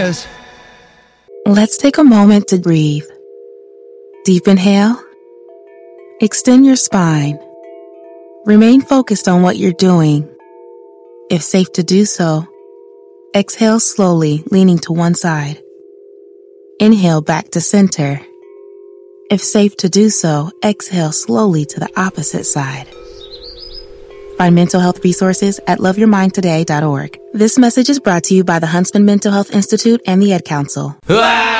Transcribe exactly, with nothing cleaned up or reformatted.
was. Let's take a moment to breathe. Deep inhale. Extend your spine. Remain focused on what you're doing. If safe to do so, exhale slowly, leaning to one side. Inhale back to center. If safe to do so, exhale slowly to the opposite side. Find mental health resources at love your mind today dot org. This message is brought to you by the Huntsman Mental Health Institute and the Ad Council. Ah!